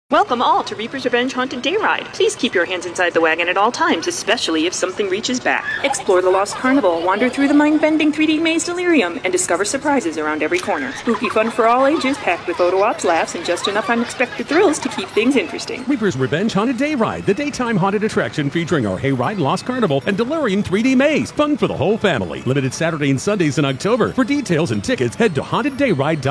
Welcome all to Reaper's Revenge Haunted Dayride. Please keep your hands inside the wagon at all times, especially if something reaches back. Explore the Lost Carnival, wander through the mind-bending 3D maze Delirium, and discover surprises around every corner. Spooky fun for all ages, packed with photo ops, laughs, and just enough unexpected thrills to keep things interesting. Reaper's Revenge Haunted Dayride, the daytime haunted attraction featuring our Hayride, Lost Carnival, and Delirium 3D maze. Fun for the whole family. Limited Saturday and Sundays in October. For details and tickets, head to haunteddayride.com.